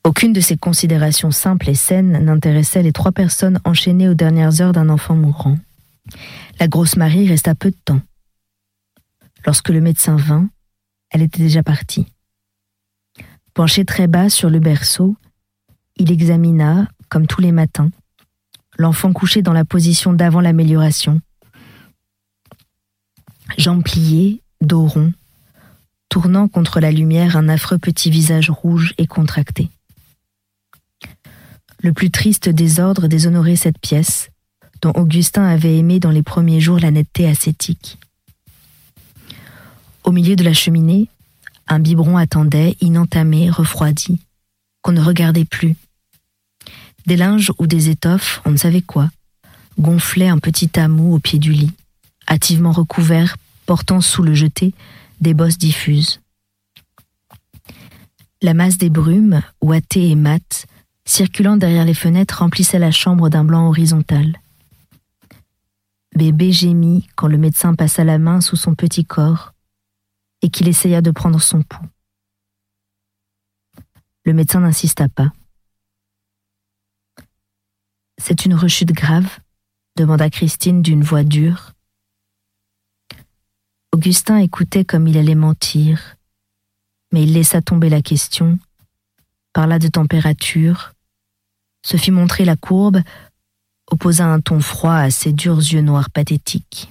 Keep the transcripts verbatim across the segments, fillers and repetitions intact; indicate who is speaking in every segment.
Speaker 1: Aucune de ces considérations simples et saines n'intéressait les trois personnes enchaînées aux dernières heures d'un enfant mourant. La grosse Marie resta peu de temps. Lorsque le médecin vint, elle était déjà partie. Penché très bas sur le berceau, il examina, comme tous les matins, l'enfant couché dans la position d'avant l'amélioration. Jambes pliées, dos rond, tournant contre la lumière un affreux petit visage rouge et contracté. Le plus triste désordre déshonorait cette pièce, dont Augustin avait aimé dans les premiers jours la netteté ascétique. Au milieu de la cheminée, un biberon attendait, inentamé, refroidi, qu'on ne regardait plus. Des linges ou des étoffes, on ne savait quoi, gonflaient un petit tamoux au pied du lit, hâtivement recouvert, portant sous le jeté des bosses diffuses. La masse des brumes, ouatée et mate, circulant derrière les fenêtres, remplissait la chambre d'un blanc horizontal. Bébé gémit quand le médecin passa la main sous son petit corps et qu'il essaya de prendre son pouls. Le médecin n'insista pas. « C'est une rechute grave ?» demanda Christine d'une voix dure. Augustin écoutait comme il allait mentir, mais il laissa tomber la question, parla de température, se fit montrer la courbe, opposa un ton froid à ses durs yeux noirs pathétiques.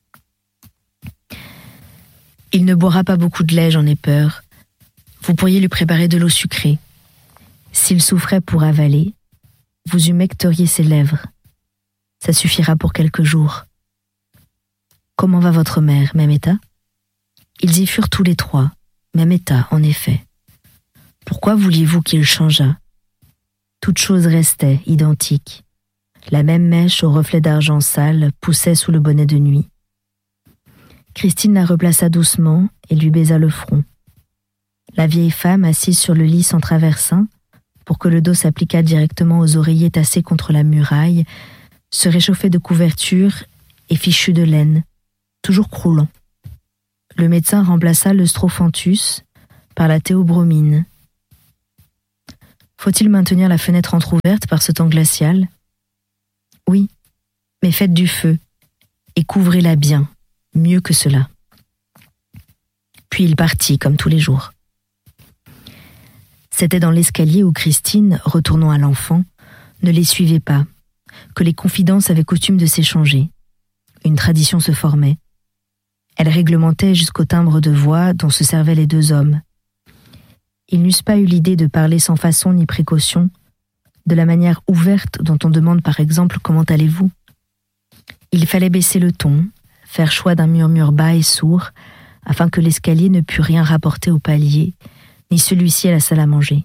Speaker 1: « Il ne boira pas beaucoup de lait, j'en ai peur. Vous pourriez lui préparer de l'eau sucrée. S'il souffrait pour avaler, vous humecteriez ses lèvres. Ça suffira pour quelques jours. Comment va votre mère, même état ?» Ils y furent tous les trois, même état, en effet. Pourquoi vouliez-vous qu'il changeât ? Toute chose restait identique. La même mèche au reflet d'argent sale poussait sous le bonnet de nuit. Christine la replaça doucement et lui baisa le front. La vieille femme, assise sur le lit, s'entraversa, pour que le dos s'appliquât directement aux oreillers tassés contre la muraille, se réchauffait de couverture et fichu de laine, toujours croulant. Le médecin remplaça le strophanthus par la théobromine. Faut-il maintenir la fenêtre entr'ouverte par ce temps glacial ? Oui, mais faites du feu et couvrez-la bien, mieux que cela. Puis il partit, comme tous les jours. C'était dans l'escalier où Christine, retournant à l'enfant, ne les suivait pas, que les confidences avaient coutume de s'échanger. Une tradition se formait. Elle réglementait jusqu'au timbre de voix dont se servaient les deux hommes. Ils n'eussent pas eu l'idée de parler sans façon ni précaution, de la manière ouverte dont on demande par exemple « Comment allez-vous » Il fallait baisser le ton, faire choix d'un murmure bas et sourd, afin que l'escalier ne pût rien rapporter au palier, ni celui-ci à la salle à manger.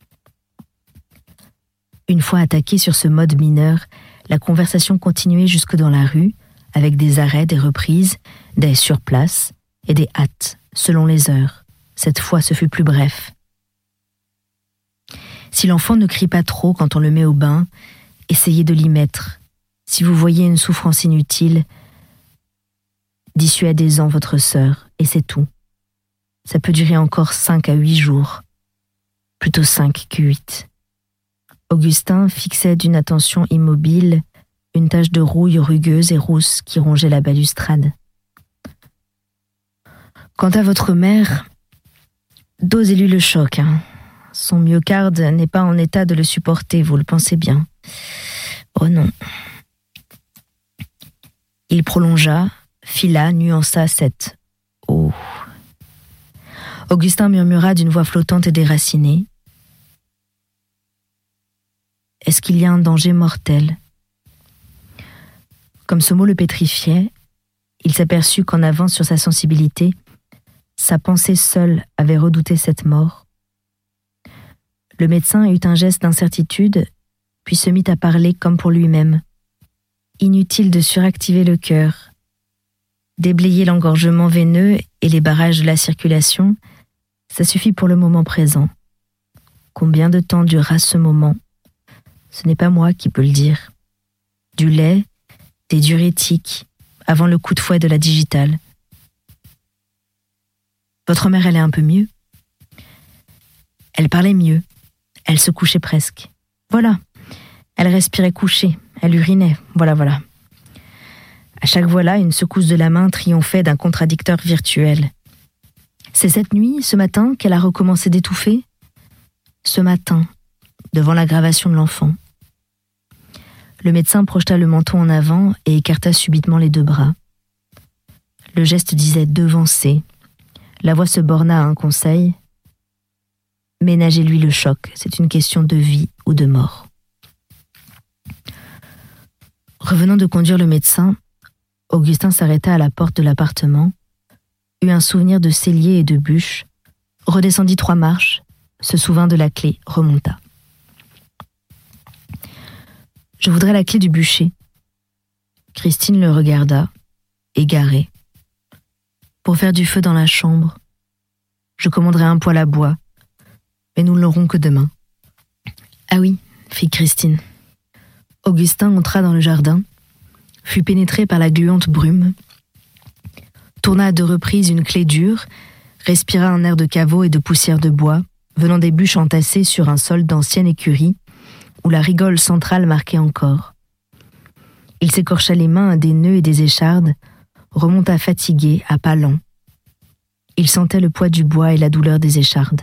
Speaker 1: Une fois attaquée sur ce mode mineur, la conversation continuait jusque dans la rue, avec des arrêts, des reprises, des sur place et des hâtes, selon les heures. Cette fois, ce fut plus bref. Si l'enfant ne crie pas trop quand on le met au bain, essayez de l'y mettre. Si vous voyez une souffrance inutile, dissuadez-en votre sœur, et c'est tout. Ça peut durer encore cinq à huit jours, plutôt cinq que huit. Augustin fixait d'une attention immobile une tache de rouille rugueuse et rousse qui rongeait la balustrade. Quant à votre mère, dosez-lui le choc. Hein. Son myocarde n'est pas en état de le supporter, vous le pensez bien. Oh non. Il prolongea, fila, nuança cette « Oh ». Augustin murmura d'une voix flottante et déracinée. « Est-ce qu'il y a un danger mortel ?» Comme ce mot le pétrifiait, il s'aperçut qu'en avance sur sa sensibilité, sa pensée seule avait redouté cette mort. Le médecin eut un geste d'incertitude, puis se mit à parler comme pour lui-même. Inutile de suractiver le cœur. Déblayer l'engorgement veineux et les barrages de la circulation, ça suffit pour le moment présent. Combien de temps durera ce moment ? Ce n'est pas moi qui peux le dire. Du lait, des diurétiques, avant le coup de fouet de la digitale. Votre mère allait un peu mieux ? Elle parlait mieux. Elle se couchait presque. Voilà. Elle respirait couchée. Elle urinait. Voilà, voilà. À chaque voilà, une secousse de la main triomphait d'un contradicteur virtuel. C'est cette nuit, ce matin, qu'elle a recommencé d'étouffer ? Ce matin, devant l'aggravation de l'enfant. Le médecin projeta le menton en avant et écarta subitement les deux bras. Le geste disait devancer. La voix se borna à un conseil. Ménagez-lui le choc, c'est une question de vie ou de mort. Revenant de conduire le médecin, Augustin s'arrêta à la porte de l'appartement, eut un souvenir de cellier et de bûche, redescendit trois marches, se souvint de la clé, remonta. Je voudrais la clé du bûcher. Christine le regarda, égarée. Pour faire du feu dans la chambre, je commanderai un poêle à bois, mais nous ne l'aurons que demain. Ah oui, fit Christine. Augustin entra dans le jardin, fut pénétré par la gluante brume, tourna à deux reprises une clé dure, respira un air de caveau et de poussière de bois, venant des bûches entassées sur un sol d'ancienne écurie, où la rigole centrale marquait encore. Il s'écorcha les mains à des nœuds et des échardes, remonta fatigué, à pas lents. Il sentait le poids du bois et la douleur des échardes.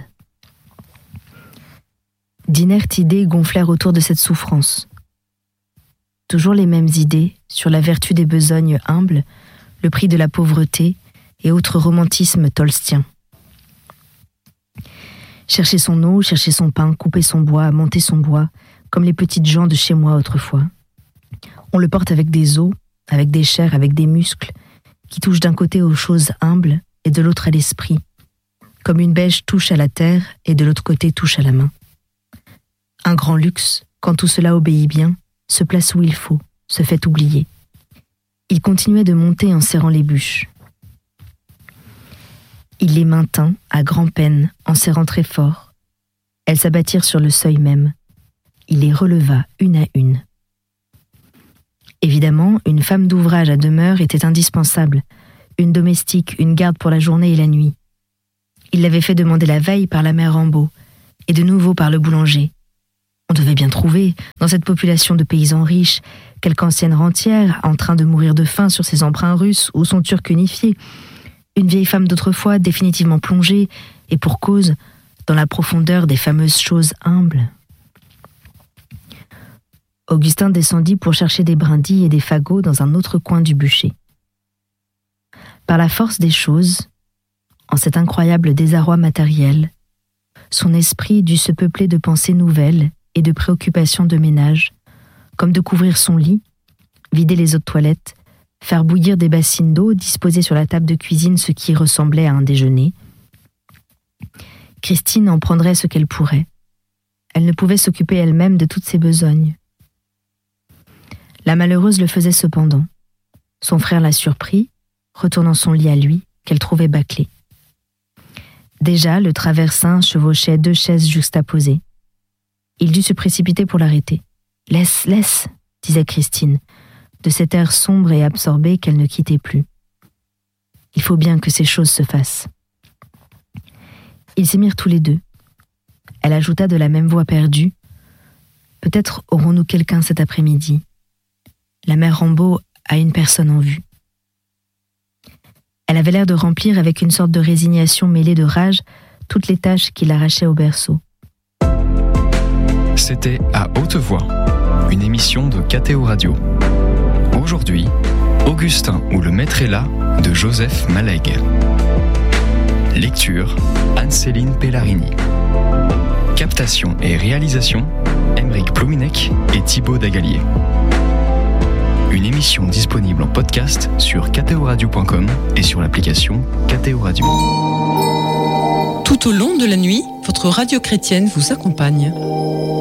Speaker 1: D'inertes idées gonflèrent autour de cette souffrance. Toujours les mêmes idées sur la vertu des besognes humbles, le prix de la pauvreté et autres romantismes tolstiens. Chercher son eau, chercher son pain, couper son bois, monter son bois, comme les petites gens de chez moi autrefois. On le porte avec des os, avec des chairs, avec des muscles, qui touchent d'un côté aux choses humbles et de l'autre à l'esprit, comme une bêche touche à la terre et de l'autre côté touche à la main. Un grand luxe, quand tout cela obéit bien, se place où il faut, se fait oublier. Il continuait de monter en serrant les bûches. Il les maintint, à grand-peine, en serrant très fort. Elles s'abattirent sur le seuil même. Il les releva une à une. Évidemment, une femme d'ouvrage à demeure était indispensable, une domestique, une garde pour la journée et la nuit. Il l'avait fait demander la veille par la mère Rambaud, et de nouveau par le boulanger. On devait bien trouver, dans cette population de paysans riches, quelque ancienne rentière, en train de mourir de faim sur ses emprunts russes ou son turc unifié, une vieille femme d'autrefois définitivement plongée, et pour cause, dans la profondeur des fameuses choses humbles. Augustin descendit pour chercher des brindilles et des fagots dans un autre coin du bûcher. Par la force des choses, en cet incroyable désarroi matériel, son esprit dut se peupler de pensées nouvelles et de préoccupations de ménage, comme de couvrir son lit, vider les eaux de toilette, faire bouillir des bassines d'eau, disposer sur la table de cuisine ce qui ressemblait à un déjeuner. Christine en prendrait ce qu'elle pourrait. Elle ne pouvait s'occuper elle-même de toutes ses besognes. La malheureuse le faisait cependant. Son frère la surprit, retournant son lit à lui, qu'elle trouvait bâclé. Déjà, le traversin chevauchait deux chaises juxtaposées. Il dut se précipiter pour l'arrêter. « Laisse, laisse !» disait Christine, de cet air sombre et absorbé qu'elle ne quittait plus. « Il faut bien que ces choses se fassent. » Ils s'émirent tous les deux. Elle ajouta de la même voix perdue. « Peut-être aurons-nous quelqu'un cet après-midi. La mère Rambaud a une personne en vue. » Elle avait l'air de remplir avec une sorte de résignation mêlée de rage toutes les tâches qui l'arrachaient au berceau.
Speaker 2: C'était À Haute Voix, une émission de K T O Radio. Aujourd'hui, Augustin ou le maître est là de Joseph Malègue. Lecture, Anne-Céline Pellarini. Captation et réalisation, Aymeric Plouminec et Thibaut Dagalier. Une émission disponible en podcast sur k t o radio point com et sur l'application K T O Radio.
Speaker 3: Tout au long de la nuit, votre radio chrétienne vous accompagne.